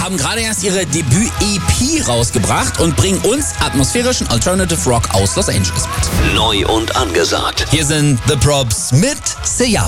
haben gerade erst ihre Debüt-EP rausgebracht und bringen uns atmosphärischen Alternative Rock aus Los Angeles mit. Neu und angesagt. Hier sind The Probs mit Say Up.